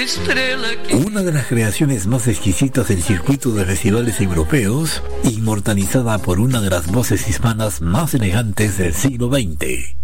Una de las creaciones más exquisitas del circuito de festivales europeos, inmortalizada por una de las voces hispanas más elegantes del siglo XX.